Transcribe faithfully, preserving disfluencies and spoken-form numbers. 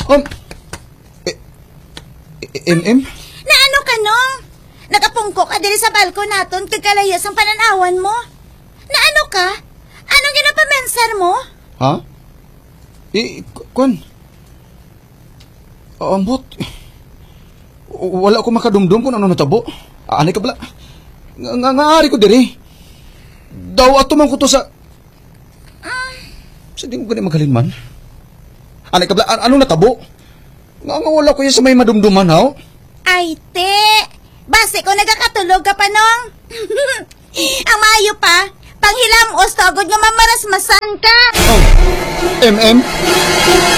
Um, eh, eh, M M? Na ano ka nung? Nakapungko ka diri sa balko naton kagalayas ang pananawan mo. Na ano ka? Anong ginapamensar mo? Ha? Eh, kwan? Ambot. Wala ko makadumdum kung ano natabo. Anay ka bala. Nga ngaari ko diri. Daw ato man ko to sa... Sa di ko ganit maghalinman. Anay ka bala, an anong natabo? Nga nga wala ko yan sa may madumduman, ha? Ay, te! Base ko nagakatulog ka pa nung. Ang maayo pa, panghilam o stogod nga mamaras masan ka. Oh, M M?